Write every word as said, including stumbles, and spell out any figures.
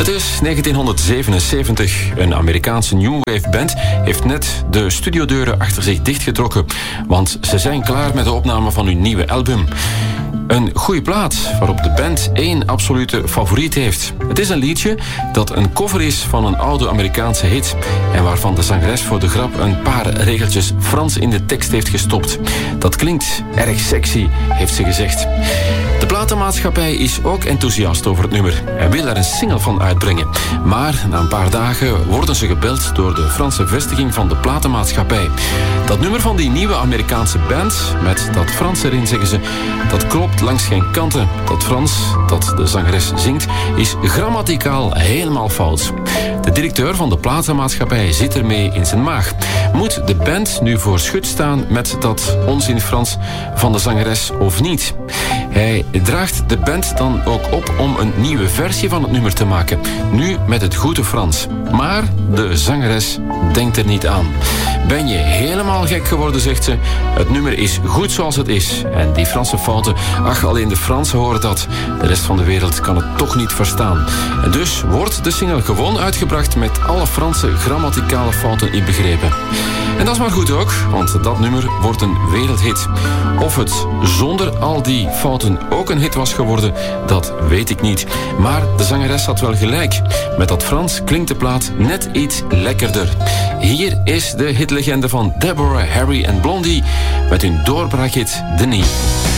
Het is negentienhonderdzevenenzeventig. Een Amerikaanse New Wave band heeft net de studiodeuren achter zich dichtgetrokken. Want ze zijn klaar met de opname van hun nieuwe album. Een goede plaat waarop de band één absolute favoriet heeft. Het is een liedje dat een cover is van een oude Amerikaanse hit en waarvan de zangeres voor de grap een paar regeltjes Frans in de tekst heeft gestopt. Dat klinkt erg sexy, heeft ze gezegd. De platenmaatschappij is ook enthousiast over het nummer en wil er een single van uitbrengen. Maar na een paar dagen worden ze gebeld door de Franse vestiging van de platenmaatschappij. Dat nummer van die nieuwe Amerikaanse band, met dat Frans erin, zeggen ze, dat klopt langs geen kanten. Dat Frans, dat de zangeres zingt, is grammaticaal helemaal fout. De directeur van de platenmaatschappij zit ermee in zijn maag. Moet de band nu voor schut staan met dat onzin Frans van de zangeres of niet? Hij draagt de band dan ook op om een nieuwe versie van het nummer te maken. Nu met het goede Frans. Maar de zangeres denkt er niet aan. Ben je helemaal gek geworden, zegt ze. Het nummer is goed zoals het is. En die Franse fouten, ach, alleen de Fransen horen dat. De rest van de wereld kan het toch niet verstaan. En dus wordt de single gewoon uitgebracht met alle Franse grammaticale fouten inbegrepen. En dat is maar goed ook, want dat nummer wordt een wereldhit. Of het zonder al die fouten ook een hit was geworden, dat weet ik niet. Maar de zangeres had wel gelijk. Met dat Frans klinkt de plaat net iets lekkerder. Hier is de hitlegende van Deborah, Harry en Blondie met hun doorbraakhit Denis.